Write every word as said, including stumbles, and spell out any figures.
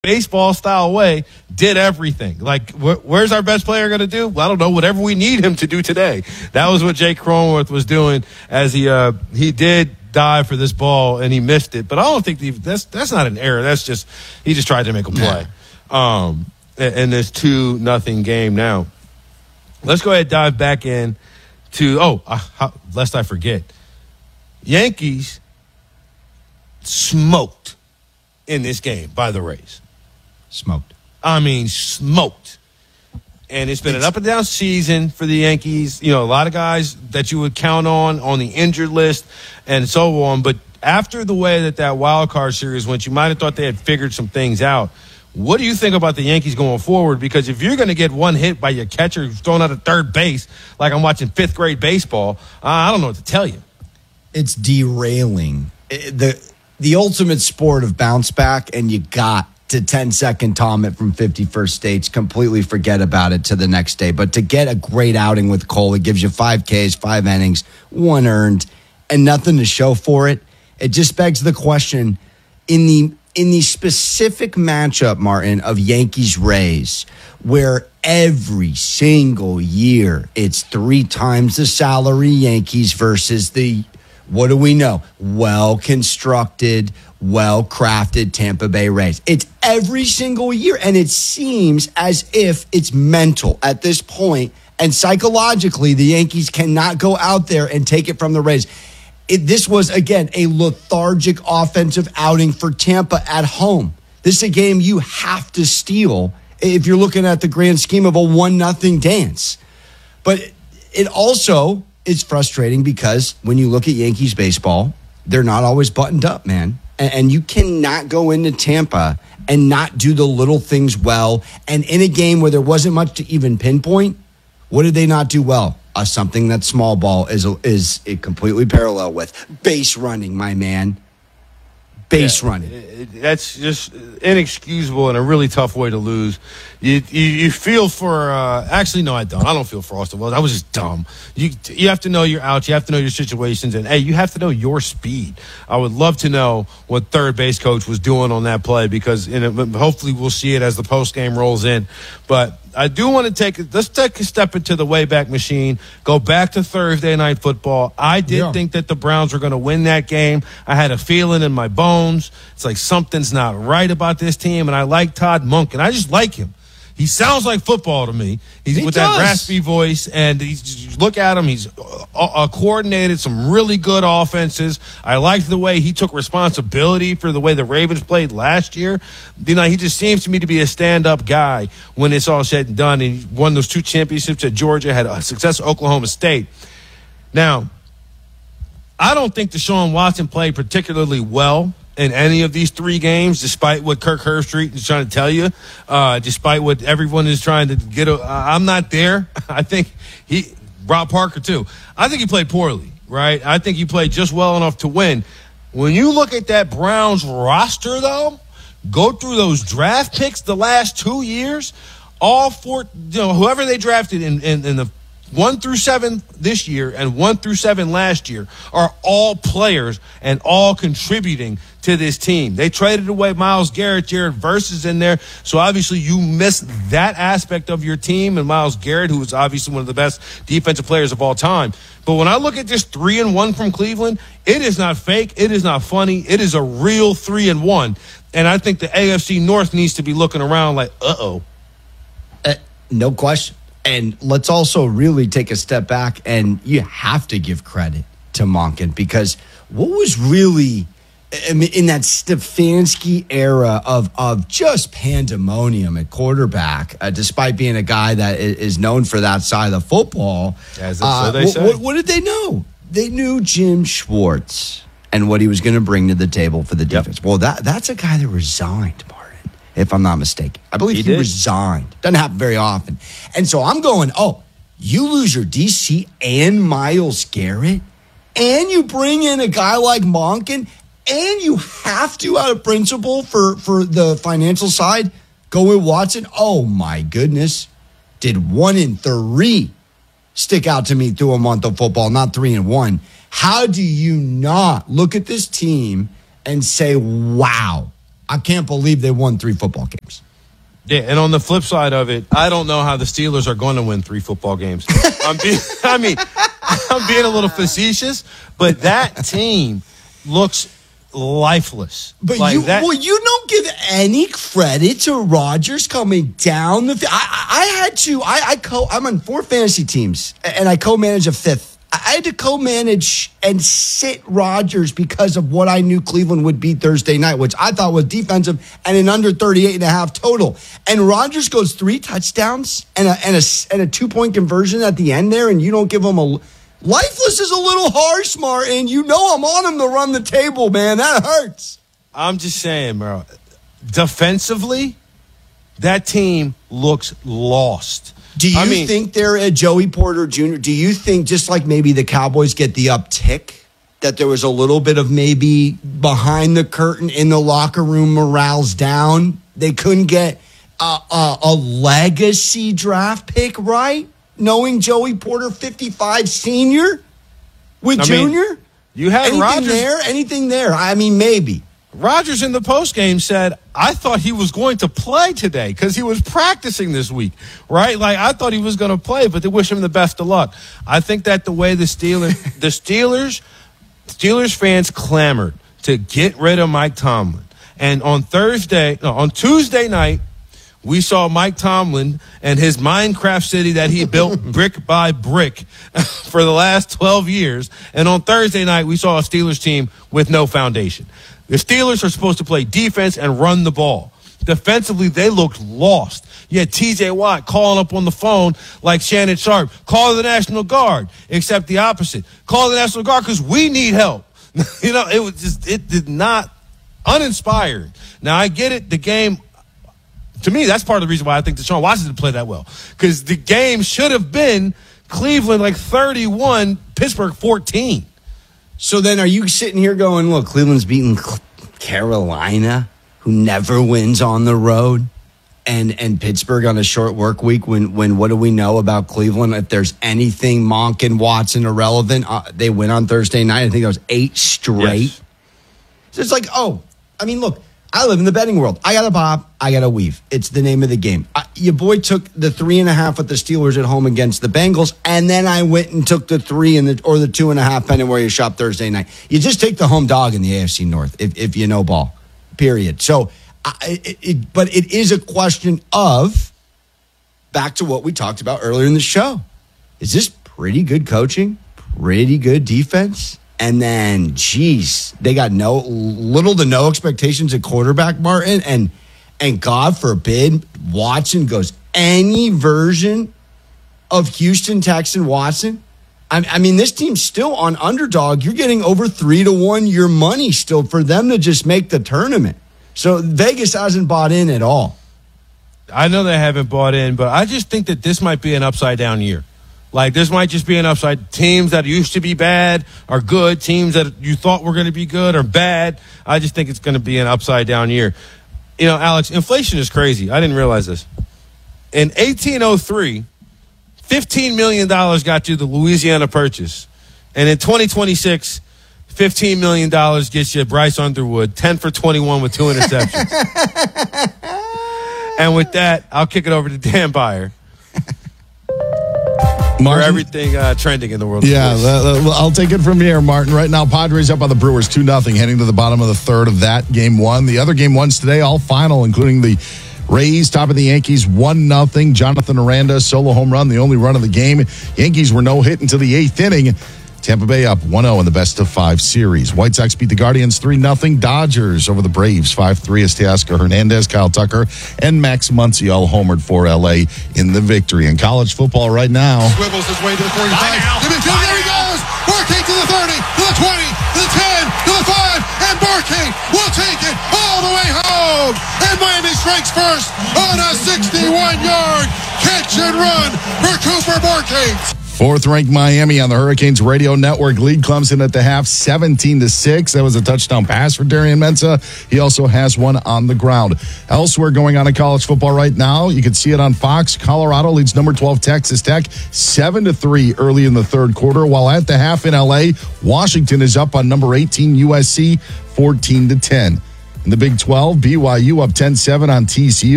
baseball style way, did everything. Like, wh- where's our best player going to do? Well, I don't know. Whatever we need him to do today. That was what Jake Cronenworth was doing as he uh, he did dive for this ball and he missed it. But I don't think the, that's that's not an error. That's just he just tried to make a play. Yeah. Um, in this two nothing game now. Let's go ahead and dive back in to oh, uh, how, lest I forget, Yankees smoked in this game by the Rays. Smoked. I mean, smoked. And it's been an up and down season for the Yankees. You know, a lot of guys that you would count on on the injured list and so on. But after the way that that wild card series went, you might have thought they had figured some things out. What do you think about the Yankees going forward? Because if you're going to get one hit by your catcher who's thrown out of third base, like I'm watching fifth grade baseball, uh, I don't know what to tell you. It's derailing. It, the the ultimate sport of bounce back, and you got to ten-second Tom it from fifty-first stage, completely forget about it to the next day. But to get a great outing with Cole, it gives you five Ks, five innings, one earned, and nothing to show for it. It just begs the question, in the in the specific matchup, Martin, of Yankees-Rays, where every single year it's three times the salary Yankees versus the, what do we know, well-constructed, well-crafted Tampa Bay Rays. It's every single year, and it seems as if it's mental at this point, and psychologically, the Yankees cannot go out there and take it from the Rays. It, this was, again, a lethargic offensive outing for Tampa at home. This is a game you have to steal if you're looking at the grand scheme of a one nothing dance. But it also is frustrating because when you look at Yankees baseball, they're not always buttoned up, man. And, and you cannot go into Tampa and not do the little things well. And in a game where there wasn't much to even pinpoint, what did they not do well? Uh, something that small ball is is it completely parallel with. Base running, my man. Base yeah, running. It, that's just inexcusable and a really tough way to lose. You you, you feel for uh, actually no, I don't. I don't feel for Austin Wells. I was just dumb. You you have to know your outs. You have to know your situations, and hey, you have to know your speed. I would love to know what third base coach was doing on that play because in it, hopefully we'll see it as the post game rolls in. But I do want to take let's take a step into the Wayback Machine. Go back to Thursday Night Football. I did yeah. think that the Browns were going to win that game. I had a feeling in my bones. It's like something's not right about this team, and I like Todd Monken. I just like him. He sounds like football to me. He's he with does. that raspy voice, and he's, look at him. He's uh, uh, coordinated some really good offenses. I liked the way he took responsibility for the way the Ravens played last year. You know, he just seems to me to be a stand-up guy when it's all said and done. And he won those two championships at Georgia, had a success at Oklahoma State. Now, I don't think Deshaun Watson played particularly well in any of these three games, despite what Kirk Herbstreit is trying to tell you, uh, despite what everyone is trying to get. A, uh, I'm not there. I think he, Rob Parker too. I think he played poorly, right? I think he played just well enough to win. When you look at that Browns roster, though, go through those draft picks the last two years, all four, you know, whoever they drafted in, in, in the one through seven this year and one through seven last year are all players and all contributing to this team. They traded away Myles Garrett, Jared Verse is in there. So obviously you miss that aspect of your team and Myles Garrett, who is obviously one of the best defensive players of all time. But when I look at this three and one from Cleveland, it is not fake. It is not funny. It is a real three and one. And I think the A F C North needs to be looking around like, uh-oh. Uh, no question. And let's also really take a step back, and you have to give credit to Monken because what was really I mean, in that Stefanski era of of just pandemonium at quarterback, uh, despite being a guy that is known for that side of the football. As uh, so they what, say. What, what did they know? They knew Jim Schwartz and what he was going to bring to the table for the defense. Yep. Well, that that's a guy that resigned, Martin, if I'm not mistaken. I believe he, he resigned. Doesn't happen very often. And so I'm going, oh, you lose your D C and Myles Garrett, and you bring in a guy like Monken, and you have to, out of principle for, for the financial side, go with Watson. Oh, my goodness. Did one in three stick out to me through a month of football, not three and one. How do you not look at this team and say, wow, I can't believe they won three football games. Yeah, and on the flip side of it, I don't know how the Steelers are going to win three football games. I'm being, I mean, I'm being a little facetious, but that team looks lifeless. But like you, that, well, you don't give any credit to Rodgers coming down the. I, I had to. I, I co. I'm on four fantasy teams, and I co-manage a fifth. I had to co-manage and sit Rodgers because of what I knew Cleveland would beat Thursday night, which I thought was defensive and an under thirty-eight and a half total. And Rodgers goes three touchdowns and a and a, and a two-point conversion at the end there, and you don't give him a lifeless is a little harsh, Martin. You know I'm on him to run the table, man. That hurts. I'm just saying, bro. Defensively, that team looks lost. Do you I mean, think they're a Joey Porter Junior? Do you think, just like maybe the Cowboys get the uptick, that there was a little bit of maybe behind the curtain in the locker room, morale's down? They couldn't get a, a, a legacy draft pick, right? Knowing Joey Porter, fifty-five senior with I Junior? Mean, you had Anything Rodgers there? Anything there? I mean, maybe. Rodgers in the postgame said, I thought he was going to play today because he was practicing this week, right? Like, I thought he was going to play, but they wish him the best of luck. I think that the way the Steelers, the Steelers, Steelers fans clamored to get rid of Mike Tomlin. And on Thursday, no, on Tuesday night, we saw Mike Tomlin and his Minecraft city that he built brick by brick for the last twelve years. And on Thursday night, we saw a Steelers team with no foundation. The Steelers are supposed to play defense and run the ball. Defensively, they looked lost. You had T J Watt calling up on the phone like Shannon Sharp. Call the National Guard, except the opposite. Call the National Guard because we need help. You know, it was just, it did not, uninspired. Now, I get it. The game, to me, that's part of the reason why I think Deshaun Watson didn't play that well. Because the game should have been Cleveland like thirty-one, Pittsburgh fourteen. So then are you sitting here going, look, Cleveland's beating Carolina, who never wins on the road, and and Pittsburgh on a short work week when, when what do we know about Cleveland? If there's anything Monk and Watson irrelevant, uh, they win on Thursday night. I think that was eight straight. Yes. So it's like, oh, I mean, look, I live in the betting world. I got a bob. I got a weave. It's the name of the game. I, your boy took the three and a half with the Steelers at home against the Bengals, and then I went and took the three and the or the two and a half, depending where you shop Thursday night. You just take the home dog in the A F C North if, if you know ball, period. So, I, it, it, but it is a question of back to what we talked about earlier in the show. Is this pretty good coaching? Pretty good defense? And then, geez, they got no little to no expectations at quarterback, Martin. And and God forbid, Watson goes any version of Houston, Texan Watson. I, I mean, this team's still on underdog. You're getting over three to one your money still for them to just make the tournament. So Vegas hasn't bought in at all. I know they haven't bought in, but I just think that this might be an upside down year. Like, this might just be an upside. Teams that used to be bad are good. Teams that you thought were going to be good are bad. I just think it's going to be an upside down year. You know, Alex, inflation is crazy. I didn't realize this. In eighteen oh three, fifteen million dollars got you the Louisiana Purchase. And in twenty twenty-six, fifteen million dollars gets you Bryce Underwood, ten for twenty-one with two interceptions. And with that, I'll kick it over to Dan Beyer. Martin? For everything uh, trending in the world. Yeah, uh, I'll take it from here, Martin. Right now, Padres up on the Brewers two nothing, heading to the bottom of the third of that game one. The other game ones today, all final, including the Rays top of the Yankees one nothing. Jonathan Aranda, solo home run, the only run of the game. Yankees were no hit until the eighth inning. Tampa Bay up one oh in the best of five series. White Sox beat the Guardians three nothing. Dodgers over the Braves five three as Teoscar Hernandez, Kyle Tucker, and Max Muncy all homered for L A in the victory. In college football right now. Swivels his way to the forty-five. The midfield, there he goes. Barkey to the thirty, to the twenty, to the ten, to the five, and Barkey will take it all the way home. And Miami strikes first on a sixty-one-yard catch and run for Cooper Barkey. Fourth-ranked Miami on the Hurricanes radio network lead Clemson at the half, seventeen to six. That was a touchdown pass for Darian Mensah. He also has one on the ground. Elsewhere going on in college football right now, you can see it on Fox. Colorado leads number twelve Texas Tech seven to three early in the third quarter, while at the half in L A, Washington is up on number eighteen U S C fourteen to ten. In the Big twelve, B Y U up ten seven on T C U.